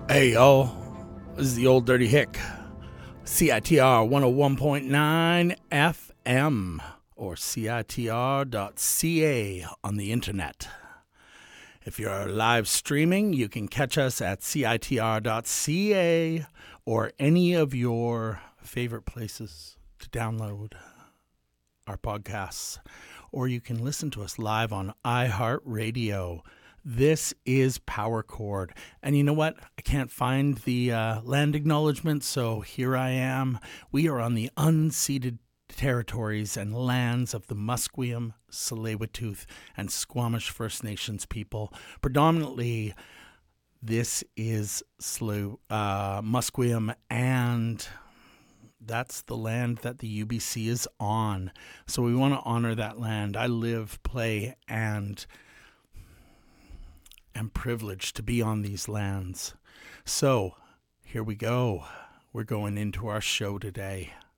Hey, y'all. This is the Old Dirty Hick. CITR 101.9 FM or CITR.ca on the internet. If you're live streaming, you can catch us at CITR.ca or any of your favorite places to download our podcasts. Or you can listen to us live on iHeartRadio. This is Power Chord. And you know what? I can't find the land acknowledgement, so here I am. We are on the unceded territories and lands of the Musqueam, Tsleil-Waututh, and Squamish First Nations people. Predominantly, this is Musqueam, and that's the land that the UBC is on. So we want to honor that land. I live, play, and am privileged to be on these lands. So here we go. We're going into our show today.